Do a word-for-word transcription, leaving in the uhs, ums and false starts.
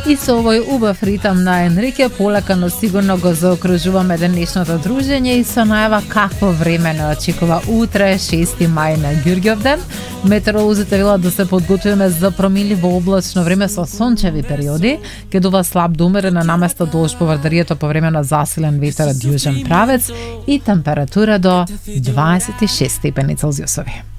И со овој убав ритам на Енрике полека, но сигурно го заокружуваме денешното дружење и со најава какво време не очекува утре, шести мај на Ѓурѓовден. Метеоролозите велат да се подготвиме за промиливо облачно време со сончеви периоди, ке дува слаб до умерена наместа дожд по Вардарието по време на засилен ветер од јужен правец и температура до дваесет и шест степени Целзиусови.